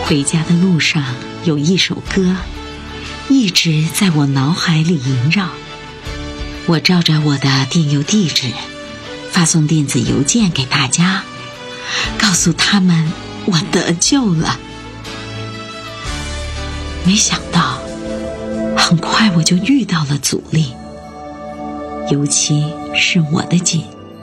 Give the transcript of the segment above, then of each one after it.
回家的路上有一首歌，一直在我脑海里萦绕。我照着我的电邮地址发送电子邮件给大家，告诉他们我得救了。没想到很快我就遇到了阻力，尤其是我的姐。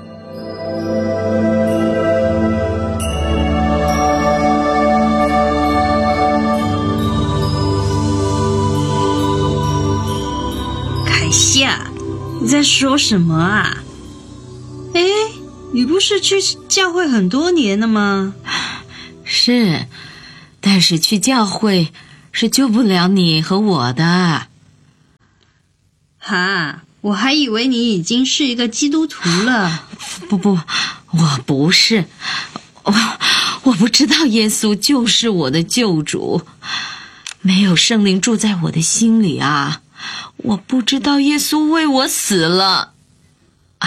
凯夏，你在说什么啊？你不是去教会很多年了吗？ 是，但是去教会是救不了你和我的。 哈，我还以为你已经是一个基督徒了。 不，我不是，我不知道耶稣就是我的救主，没有圣灵住在我的心里啊，我不知道耶稣为我死了啊。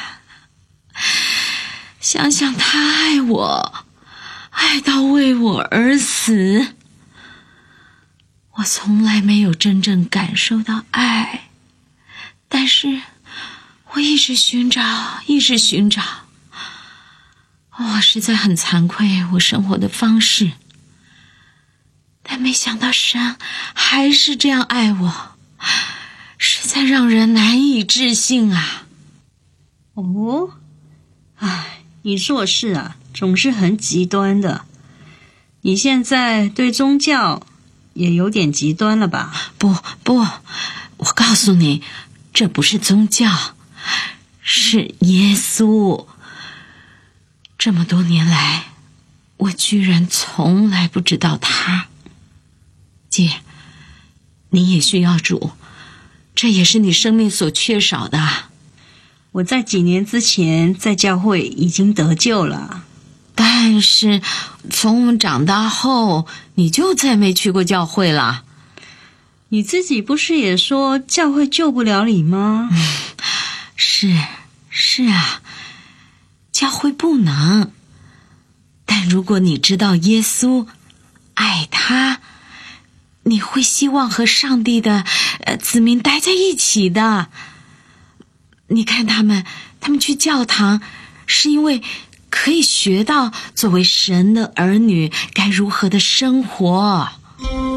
想想他爱我，爱到为我而死，我从来没有真正感受到爱，但是我一直寻找，我实在很惭愧我生活的方式，但没想到神还是这样爱我，实在让人难以置信啊。 你做事啊，总是很极端的。你现在对宗教也有点极端了吧？ 不，我告诉你，这不是宗教，是耶稣。这么多年来，我居然从来不知道他。姐，你也需要主，这也是你生命所缺少的。 我在几年之前在教会已经得救了， 但是从我们长大后，你就再没去过教会了。 你自己不是也说教会救不了你吗？ 是啊，教会不能。但如果你知道耶稣，爱他，你会希望和上帝的子民待在一起的。你看他们去教堂，是因为可以学到作为神的儿女该如何的生活。